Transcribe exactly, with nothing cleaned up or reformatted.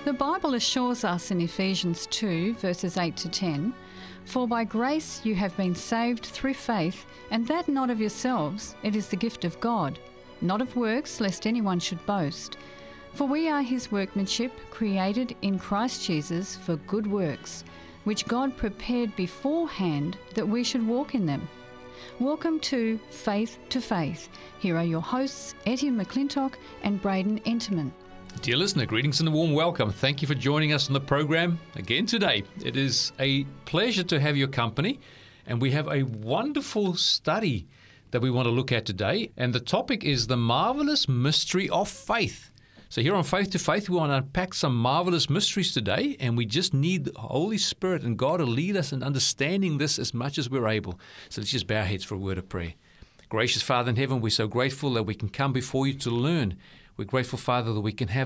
The Bible assures us in Ephesians two, verses eight to ten, "For by grace you have been saved through faith, and that not of yourselves, it is the gift of God, not of works, lest anyone should boast. For we are his workmanship, created in Christ Jesus for good works, which God prepared beforehand that we should walk in them." Welcome to Faith to Faith. Here are your hosts, Etienne McClintock and Braden Enterman. Dear listener, greetings and a warm welcome. Thank you for joining us on the program again today. It is a pleasure to have your company, and we have a wonderful study that we want to look at today, and the topic is the marvelous mystery of faith. So here on Faith to Faith, we want to unpack some marvelous mysteries today, and we just need the Holy Spirit and God to lead us in understanding this as much as we're able. So let's just bow our heads for a word of prayer. Gracious Father in heaven, we're so grateful that we can come before you to learn. We're grateful, Father, that we can have